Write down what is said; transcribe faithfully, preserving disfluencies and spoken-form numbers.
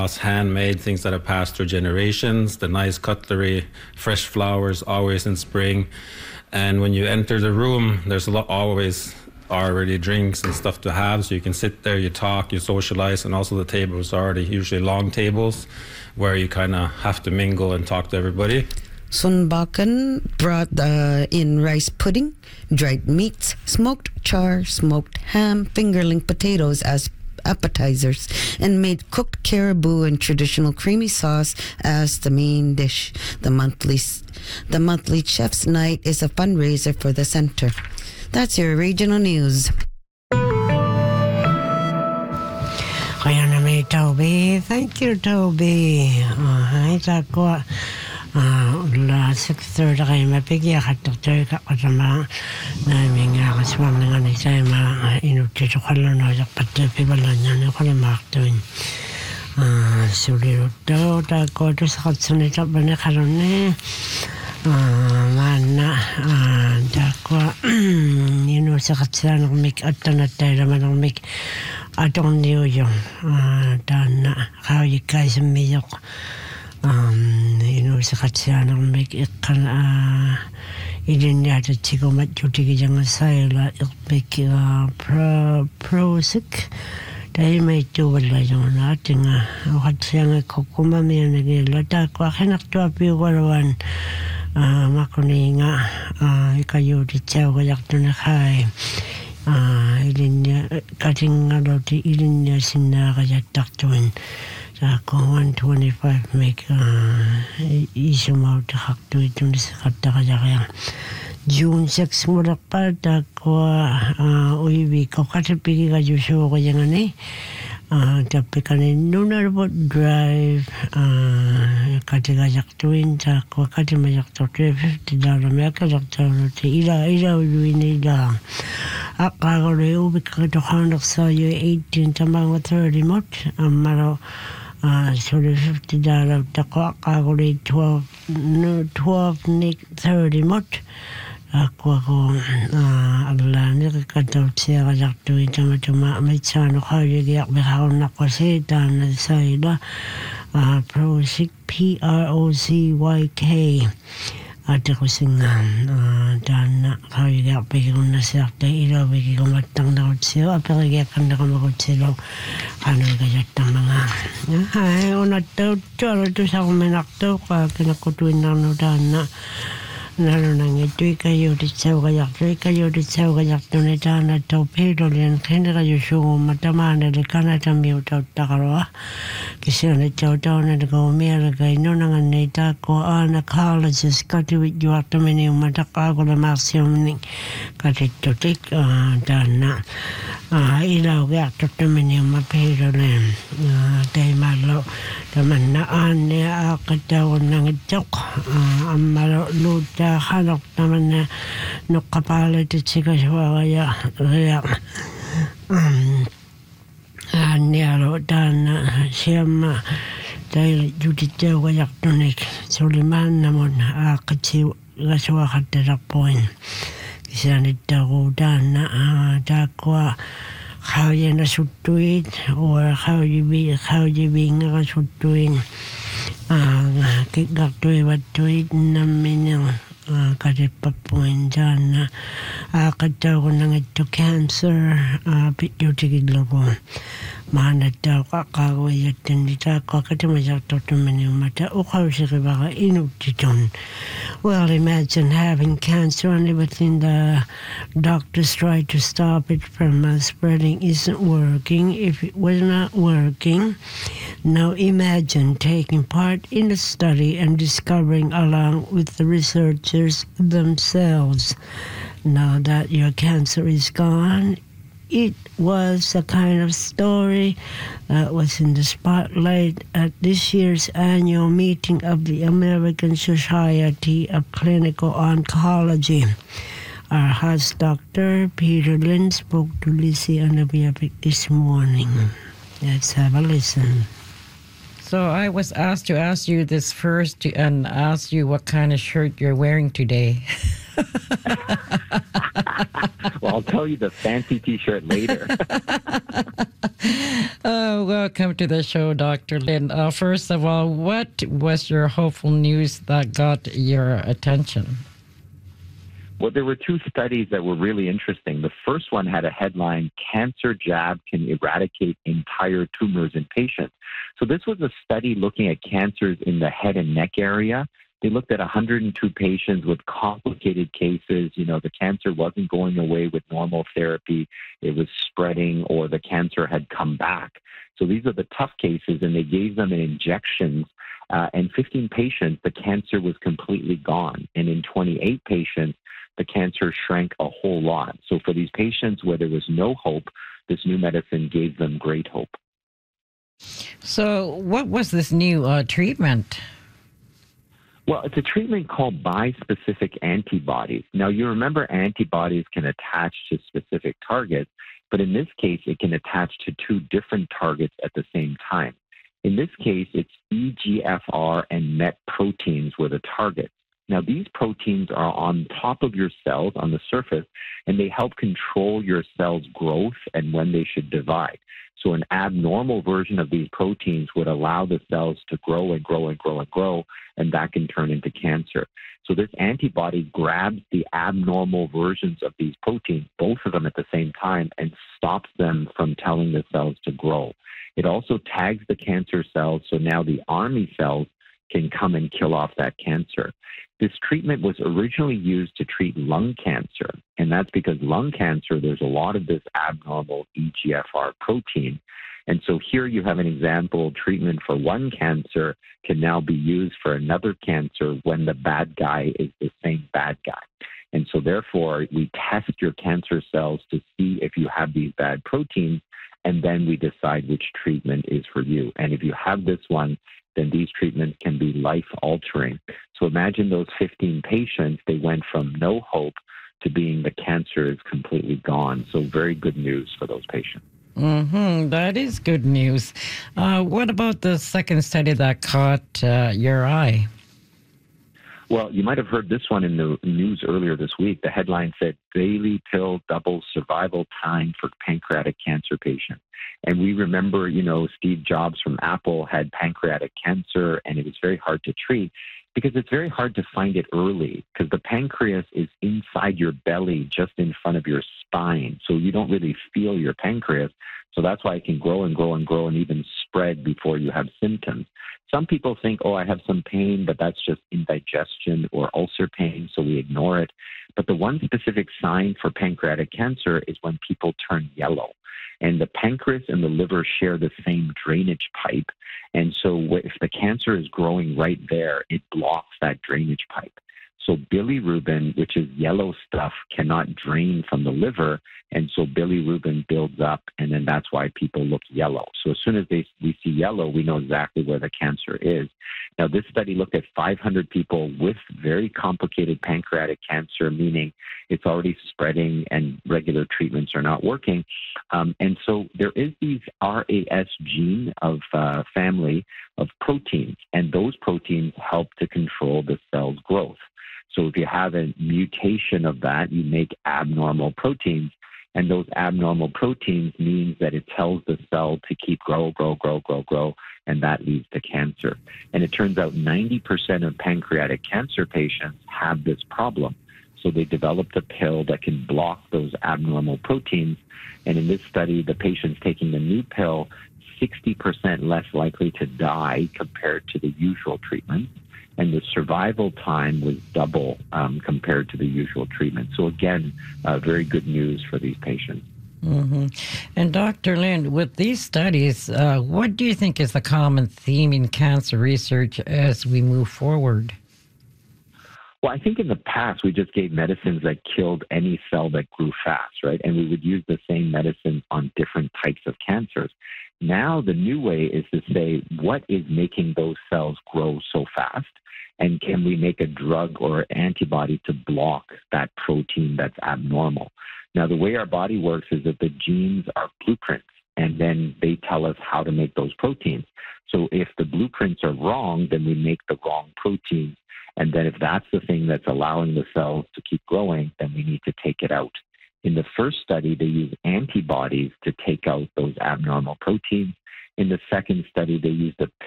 boss, handmade, things that have passed through generations, the nice cutlery, fresh flowers, always in spring. And when you enter the room, there's a lot, always already drinks and stuff to have, so you can sit there, you talk, you socialize, and also the tables are already usually long tables where you kind of have to mingle and talk to everybody. Sunbakan brought uh, in rice pudding, dried meats, smoked char, smoked ham, fingerling potatoes as appetizers, and made cooked caribou and traditional creamy sauce as the main dish. The monthly, the monthly Chef's Night is a fundraiser for the center. That's your regional news. Kaya na may Toby. Thank you, Toby. Uh, hi, Tako. Uh, la six thirty kayo mapigya katok ka kasama namin nga kasama nga ni tayo ma inutito ka lang na pati pibalan niya na ko na maktuin. Uh, Sulit daw, Tako, ito sa katsunita ba na karoon eh. Uh, mana uh, Tako ino sa katsila ng mik at tanatay naman ng mik atong niyo yung uh, dana kaway kay sa miyok um, ino sa katsila ng mik ikan uh, idin niya at chiko matjuti kiyang asayla ikmik uh, pro prosik dahil may tuwala yung natin nga wakad siya nga kukumami na nagila Tako akin aktuapi walawan Uh, makuni nga uh, ikayo di tsaw kayak to na kay uh, ilin niya kating nga daw di ilin niya sina kayak taktuin sa kung one twenty-five make uh, isumaw takak to ito na sa kata kayak kaya June six mula pa Tako uh, uiwi ko katipigi ka Joshua kaya nga ni Uh, tapi kanin nunar bot drive uh, kati kajak tuin sa ko kati majak to fifty dollar me kajak to ti ila ila uini ila akago le ubi kato handak sa you eighteen tamang thirty mot amaro uh, so the fifty dollar ta ko akago le twelve no twelve nick thirty mot ako ako ala ni kataw siya kajak tuwi tama tama may tsano kayo giyak bihao na ko siya na sa ila Procyk P R O C Y K at ako singan dan na kayo giyak bihao na siya tayo ila bihao matang na ko siya apel giyak na ko makot siya kanang kajak tang mga ay unat daw tsara to sa kuminak daw kinakutuin na no dan na nalo nang ito'y kayo di tsaw kayak ito'y kayo di tsaw kayak ito na dana tau pero liyan kaya kayo sungo matamana di ka na tamiyo tau takarwa kasi na tau tau na nagaw umira kayo no nangan na itako ana colleges katiwit yu ato mini umatakago na maksiyong katitotik dana ilaw kaya ato mini umapiro liyan tayo malo taman na ane akataw ng itok amalo luta hanok naman na nakapalit at sika siya kaya kaya um, niyaro dan siya ma dahil judit siya kayak tunik suliman naman akatsi kaswa katarapoin kasi nito ko dan dakwa kaya na sutuin o kaya bing nga sutuin kikaktuin batuin namin yung kasi papuin dyan na kataw ko nang ito cancer pityo tigiglo ko mahanat daw kakaway at tindita ko kasi masyakto tumin yung mata o kasi baka inutiton. Well, imagine having cancer and everything the doctors try to stop it from uh, spreading isn't working. If it was not working, now imagine taking part in the study and discovering along with the researchers themselves. Now that your cancer is gone, it was a kind of story that was in the spotlight at this year's annual meeting of the American Society of Clinical Oncology. Our host doctor, Peter Lynn, spoke to Lizzie Anabiapic this morning. Let's have a listen. So I was asked to ask you this first and ask you what kind of shirt you're wearing today. Well, I'll tell you the fancy T-shirt later. Uh, welcome to the show, Doctor Lin. Uh, first of all, what was your hopeful news that got your attention? Well, there were two studies that were really interesting. The first one had a headline, Cancer Jab Can Eradicate Entire Tumors in Patients. So this was a study looking at cancers in the head and neck area. They looked at one hundred two patients with complicated cases. You know, the cancer wasn't going away with normal therapy. It was spreading, or the cancer had come back. So these are the tough cases, and they gave them an injections. Uh, and fifteen patients, the cancer was completely gone. And in twenty-eight patients, the cancer shrank a whole lot. So for these patients where there was no hope, this new medicine gave them great hope. So what was this new uh, treatment? Well, it's a treatment called bispecific antibodies. Now, you remember antibodies can attach to specific targets, but in this case, it can attach to two different targets at the same time. In this case, it's E G F R and MET proteins were the targets. Now, these proteins are on top of your cells on the surface, and they help control your cells' growth and when they should divide. So an abnormal version of these proteins would allow the cells to grow and grow and grow and grow, and that can turn into cancer. So this antibody grabs the abnormal versions of these proteins, both of them at the same time, and stops them from telling the cells to grow. It also tags the cancer cells, so now the army cells can come and kill off that cancer. This treatment was originally used to treat lung cancer, and that's because lung cancer, there's a lot of this abnormal E G F R protein. And so here you have an example, treatment for one cancer can now be used for another cancer when the bad guy is the same bad guy. And so therefore, we test your cancer cells to see if you have these bad proteins, and then we decide which treatment is for you. And if you have this one, then these treatments can be life-altering. So imagine those fifteen patients, they went from no hope to being the cancer is completely gone. So very good news for those patients. Mm-hmm. That is good news. Uh, what about the second study that caught uh, your eye? Well, you might have heard this one in the news earlier this week. The headline said, daily pill doubles survival time for pancreatic cancer patients. And we remember, you know, Steve Jobs from Apple had pancreatic cancer, and it was very hard to treat because it's very hard to find it early because the pancreas is inside your belly, just in front of your spine. So you don't really feel your pancreas. So that's why it can grow and grow and grow and even spread before you have symptoms. Some people think, oh, I have some pain, but that's just indigestion or ulcer pain, so we ignore it. But the one specific sign for pancreatic cancer is when people turn yellow. And the pancreas and the liver share the same drainage pipe. And so if the cancer is growing right there, it blocks that drainage pipe. So bilirubin, which is yellow stuff, cannot drain from the liver, and so bilirubin builds up, and then that's why people look yellow. So as soon as they, we see yellow, we know exactly where the cancer is. Now, this study looked at five hundred people with very complicated pancreatic cancer, meaning it's already spreading and regular treatments are not working. Um, and so there is these R A S gene of uh, family of proteins, and those proteins help to control the cell's growth. So if you have a mutation of that, you make abnormal proteins, and those abnormal proteins means that it tells the cell to keep grow, grow, grow, grow, grow, and that leads to cancer. And it turns out ninety percent of pancreatic cancer patients have this problem. So they developed a pill that can block those abnormal proteins. And in this study, the patients taking the new pill, sixty percent less likely to die compared to the usual treatment. And the survival time was double um, compared to the usual treatment. So again, uh, very good news for these patients. Mm-hmm. And Doctor Lin, with these studies, uh, what do you think is the common theme in cancer research as we move forward? Well, I think in the past, we just gave medicines that killed any cell that grew fast, right? And we would use the same medicine on different types of cancers. Now, the new way is to say, what is making those cells grow so fast? And can we make a drug or antibody to block that protein that's abnormal? Now, the way our body works is that the genes are blueprints, and then they tell us how to make those proteins. So if the blueprints are wrong, then we make the wrong proteins. And then if that's the thing that's allowing the cells to keep growing, then we need to take it out. In the first study, they used antibodies to take out those abnormal proteins. In the second study, they used a